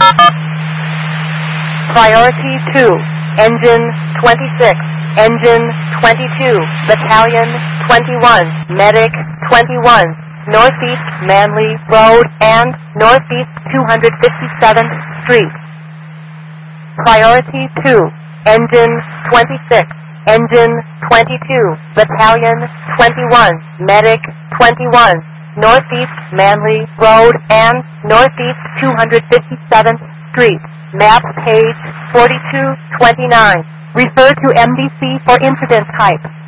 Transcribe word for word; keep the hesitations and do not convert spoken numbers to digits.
Priority two, Engine twenty-six, Engine twenty-two, Battalion twenty-one, Medic twenty-one, Northeast Manley Road and Northeast two hundred fifty-seventh Street. Priority two, Engine twenty-six, Engine twenty-two, Battalion twenty-one, Medic twenty-one, Northeast Manley Road and Northeast two hundred fifty-seventh Street. Map page forty-two twenty-nine. Refer to M D C for incident type.